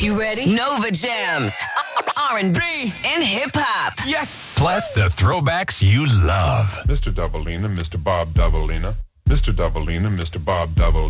You ready? Nova Jams, R&B, and hip-hop. Yes! Plus the throwbacks you love. Mr. Doubleina, Mr. Bob Doubleina, Mr. Doubleina, Mr. Bob Doubleina.